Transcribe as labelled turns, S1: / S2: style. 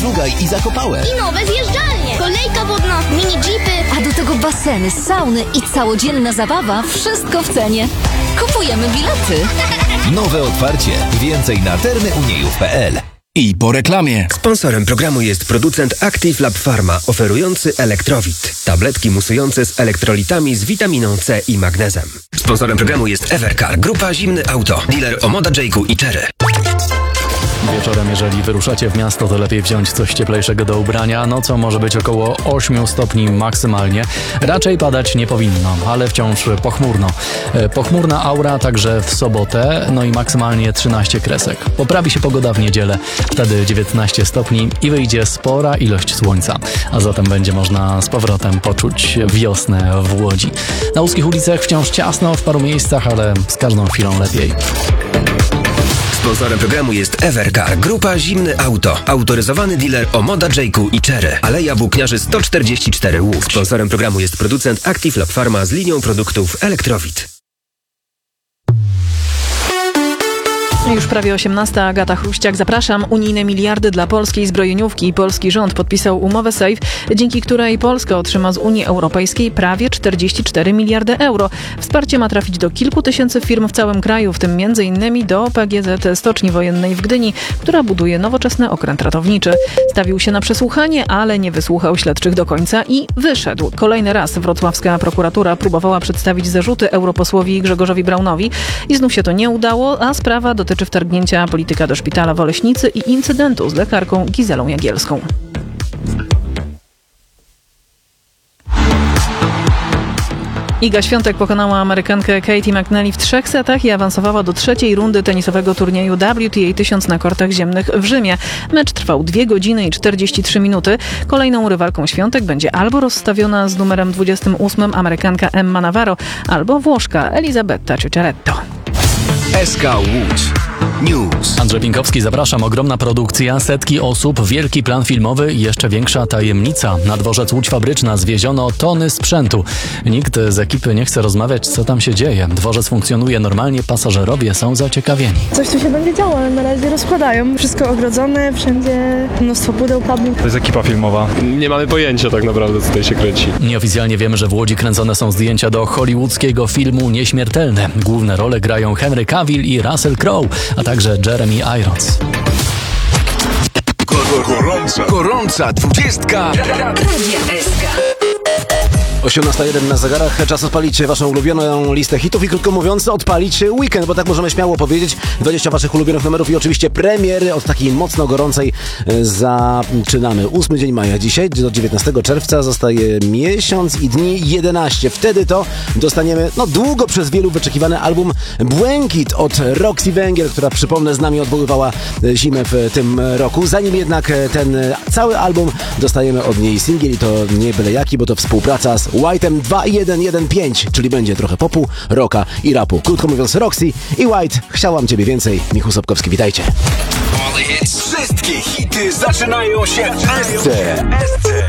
S1: Żugaj i Zakopałe.
S2: I nowe zjeżdżalnie, kolejka wodna, mini jeepy.
S3: A do tego baseny, sauny i całodzienna zabawa. Wszystko w cenie. Kupujemy bilety.
S1: Nowe otwarcie. Więcej na termyuniejów.pl.
S4: I po reklamie.
S5: Sponsorem programu jest producent Active Lab Pharma, oferujący Elektrowit. Tabletki musujące z elektrolitami z witaminą C i magnezem. Sponsorem programu jest Evercar, grupa Zimny Auto, dealer Omoda, Jake'u i Chery.
S6: Wieczorem, jeżeli wyruszacie w miasto, to lepiej wziąć coś cieplejszego do ubrania. Nocą może być około 8 stopni maksymalnie. Raczej padać nie powinno, ale wciąż pochmurno. Pochmurna aura także w sobotę, no i maksymalnie 13 kresek. Poprawi się pogoda w niedzielę, wtedy 19 stopni i wyjdzie spora ilość słońca. A zatem będzie można z powrotem poczuć wiosnę w Łodzi. Na łódzkich ulicach wciąż ciasno w paru miejscach, ale z każdą chwilą lepiej.
S5: Sponsorem programu jest Evercar, grupa Zimny Auto, autoryzowany dealer Omoda, Jake'u i Chery. Aleja Włókniarzy 144 Łódź. Sponsorem programu jest producent Active Lab Pharma z linią produktów Elektrowit.
S7: Już prawie 18. Agata Chruściak. Zapraszam. Unijne miliardy dla polskiej zbrojeniówki. Polski rząd podpisał umowę SAFE, dzięki której Polska otrzyma z Unii Europejskiej prawie 44 miliardy euro. Wsparcie ma trafić do kilku tysięcy firm w całym kraju, w tym m.in. do PGZ Stoczni Wojennej w Gdyni, która buduje nowoczesny okręt ratowniczy. Stawił się na przesłuchanie, ale nie wysłuchał śledczych do końca i wyszedł. Kolejny raz wrocławska prokuratura próbowała przedstawić zarzuty europosłowi Grzegorzowi Braunowi i znów się to nie udało, a sprawa dotyczy wtargnięcia polityka do szpitala w Oleśnicy i incydentu z lekarką Gizelą Jagielską. Iga Świątek pokonała Amerykankę Katie McNally w 3 setach i awansowała do 3. rundy tenisowego turnieju WTA 1000 na kortach ziemnych w Rzymie. Mecz trwał 2 godziny i 43 minuty. Kolejną rywalką Świątek będzie albo rozstawiona z numerem 28 Amerykanka Emma Navarro, albo Włoszka Elisabetta Ciuciaretto.
S4: SK Łódź News.
S6: Andrzej Pinkowski, zapraszam. Ogromna produkcja, setki osób, wielki plan filmowy i jeszcze większa tajemnica. Na dworzec Łódź Fabryczna zwieziono tony sprzętu. Nikt z ekipy nie chce rozmawiać, co tam się dzieje. Dworzec funkcjonuje normalnie, pasażerowie są zaciekawieni.
S8: Coś tu się będzie działo, ale na razie rozkładają. Wszystko ogrodzone, wszędzie mnóstwo pudeł padło.
S9: To jest ekipa filmowa. Nie mamy pojęcia tak naprawdę, co tutaj się kręci.
S6: Nieoficjalnie wiemy, że w Łodzi kręcone są zdjęcia do hollywoodzkiego filmu Nieśmiertelne. Główne role grają Henry Cavill i Russell Crowe, a także Jeremy Irons.
S4: Gorąca 20.
S3: Radia SK.
S10: 18:01 na zegarach. Czas odpalić waszą ulubioną listę hitów i krótko mówiąc odpalić weekend, bo tak możemy śmiało powiedzieć. 20 waszych ulubionych numerów i oczywiście premiery od takiej mocno gorącej zaczynamy. 8 dzień maja dzisiaj, do 19 czerwca zostaje miesiąc i dni 11. Wtedy to dostaniemy długo przez wielu wyczekiwany album Błękit od Roxy Węgiel, która przypomnę z nami odwoływała zimę w tym roku. Zanim jednak ten cały album dostajemy od niej singiel i to nie byle jaki, bo to współpraca z White'em 2115, czyli będzie trochę popu, rocka i rapu. Krótko mówiąc Roxy i White, chciałam ciebie więcej. Michał Sobkowski, witajcie.
S4: Wszystkie hity zaczynają się w SC.